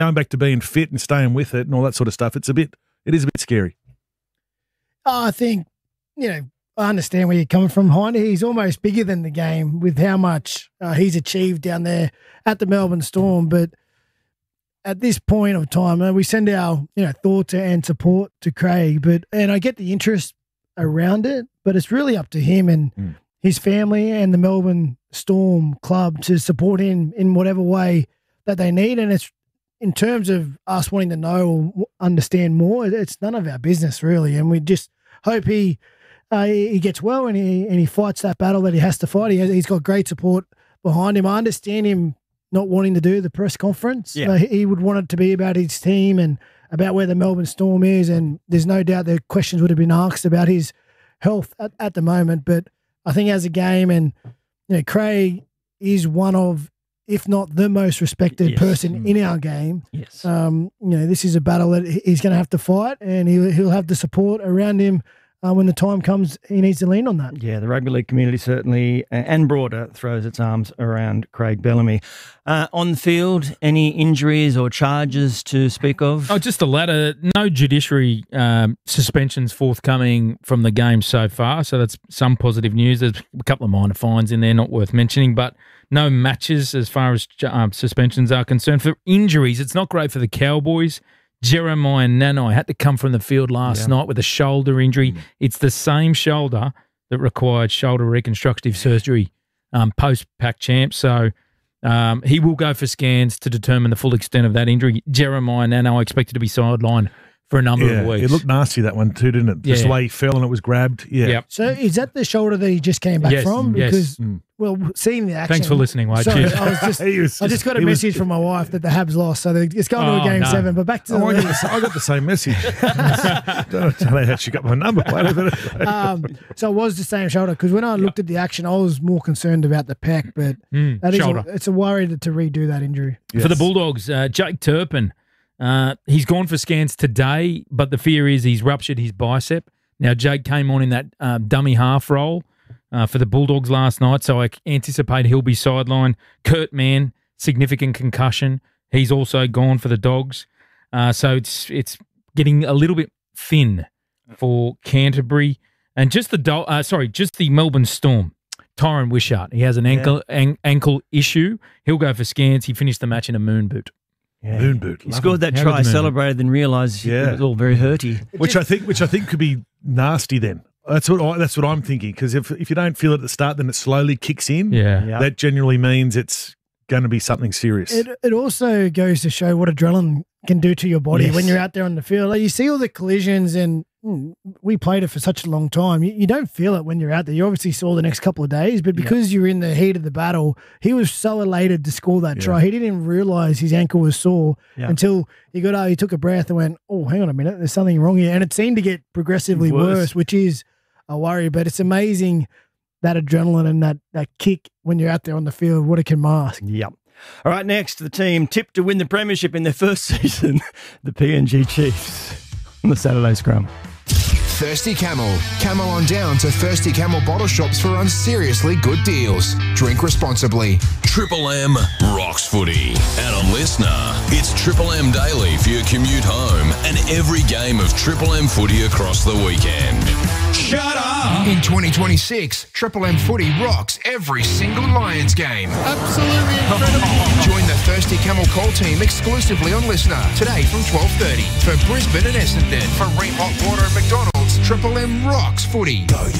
going back to being fit and staying with it and all that sort of stuff, it is a bit scary. I think, I understand where you're coming from, Hindy. He's almost bigger than the game with how much he's achieved down there at the Melbourne Storm. But at this point of time, we send our thoughts and support to Craig. And I get the interest around it, but it's really up to him and his family and the Melbourne Storm club to support him in whatever way that they need. And it's in terms of us wanting to know or understand more, it's none of our business really. And we just hope he gets well and he fights that battle that he has to fight. He's got great support behind him. I understand him not wanting to do the press conference. Yeah. He would want it to be about his team and about where the Melbourne Storm is. And there's no doubt that questions would have been asked about his health at the moment. But I think as a game, and Craig is one of, if not the most respected person in our game. Yes. This is a battle that he's going to have to fight, and he'll have the support around him when the time comes. He needs to lean on that. Yeah, the rugby league community certainly, and broader, throws its arms around Craig Bellamy. On the field, any injuries or charges to speak of? Oh, just the latter. No judiciary suspensions forthcoming from the game so far, so that's some positive news. There's a couple of minor fines in there, not worth mentioning, but no matches as far as suspensions are concerned. For injuries, it's not great for the Cowboys. Jeremiah Nanai had to come from the field last night with a shoulder injury. It's the same shoulder that required shoulder reconstructive surgery post-Pac champ. So he will go for scans to determine the full extent of that injury. Jeremiah Nanai expected to be sidelined for a number of weeks. It looked nasty, that one too, didn't it? Just the way he fell and it was grabbed. Yeah. Yep. So is that the shoulder that he just came back from? Because, well, seeing the action. Thanks for listening, Wade. Sorry, Cheers. I just got a message from my wife that the Habs lost, so it's going to a game 7. But back to I got the same message. I don't know how she got my number. So it was the same shoulder, because when I looked at the action, I was more concerned about the pec, but it's a worry to redo that injury. Yes. For the Bulldogs, Jake Turpin, he's gone for scans today, but the fear is he's ruptured his bicep. Now, Jake came on in that dummy half role for the Bulldogs last night, so I anticipate he'll be sidelined. Kurt Mann, significant concussion. He's also gone for the Dogs. So it's getting a little bit thin for Canterbury. And just the Melbourne Storm. Tyron Wishart, he has an ankle issue. He'll go for scans. He finished the match in a moon boot. Yeah. Moon boot. He scored that try, celebrated, then realised it was all very hurty. Which I think could be nasty then. That's what I'm thinking, because if you don't feel it at the start, then it slowly kicks in. Yeah. That generally means it's going to be something serious. It also goes to show what adrenaline can do to your body when you're out there on the field. Like, you see all the collisions, and we played it for such a long time. You don't feel it when you're out there. You obviously saw the next couple of days, but because you're in the heat of the battle, he was so elated to score that try. He didn't realise his ankle was sore until he got out. He took a breath and went, "Oh, hang on a minute, there's something wrong here." And it seemed to get progressively worse, which is a worry. But it's amazing that adrenaline and that kick when you're out there on the field, what it can mask. Yep. All right, next, the team tipped to win the premiership in their first season, the PNG Chiefs, on the Saturday scrum. Thirsty Camel. Camel on down to Thirsty Camel bottle shops for unseriously good deals. Drink responsibly. Triple M rocks footy. And on Listener, it's Triple M Daily for your commute home and every game of Triple M footy across the weekend. Shut up! In 2026, Triple M footy rocks every single Lions game. Absolutely incredible. Join the Thirsty Camel call team exclusively on Listener today from 12:30 for Brisbane and Essendon. For Ream Hot Water and McDonald's, Triple M rocks footy.